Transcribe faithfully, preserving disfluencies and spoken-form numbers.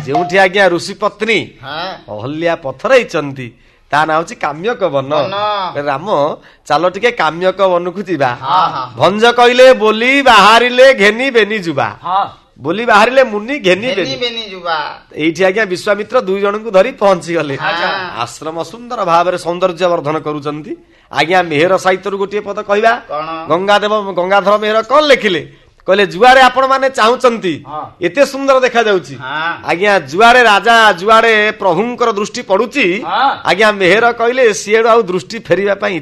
ଯେଉଁଠି ଆଜ୍ଞା ଋଷି ପତ୍ନୀ ଅହଲ୍ୟା ପଥର ହେଇଛନ୍ତି ତା ନାଁ ହଉଛି କାମ୍ୟକ ବନ। ରାମ ଚାଲ ଟିକେ କାମ୍ୟକ ବନକୁ ଯିବା। ଭଞ୍ଜ କହିଲେ ବୋଲି ବାହାରିଲେ ଘେନି ବେନି ଯୁବା। ବୋଲି ବାହାରିଲେ ମୁନି ଘେନି ବେନି ଯୁବା। ଏଇଠି ଆଜ୍ଞା ବିଶ୍ୱାମିତ୍ର ଦୁଇ ଜଣଙ୍କୁ ଧରି ପହଞ୍ଚି ଗଲେ। ଆଶ୍ରମ ସୁନ୍ଦର ଭାବରେ ସୌନ୍ଦର୍ଯ୍ୟ ବର୍ଦ୍ଧନ କରୁଛନ୍ତି। ଆଜ୍ଞା ମେହେର ସାହିତ୍ୟରୁ ଗୋଟିଏ ପଦ କହିବା। ଗଙ୍ଗାଦେବ ଗଙ୍ଗାଧର ମେହେର କଣ ଲେଖିଲେ କହିଲେ ଯୁଆଡେ ଆପଣ ମାନେ ଚାହୁଁଛନ୍ତି ଏତେ ସୁନ୍ଦର ଦେଖାଯାଉଛି ଆଜ୍ଞା ଯୁଆଡେ ରାଜା ଯୁଆଡେ ପ୍ରଭୁଙ୍କର ଦୃଷ୍ଟି ପଡୁଛି ଆଜ୍ଞା ମେହେର କହିଲେ ସିଏଡୁ ଆଉ ଦୃଷ୍ଟି ଫେରିବା ପାଇଁ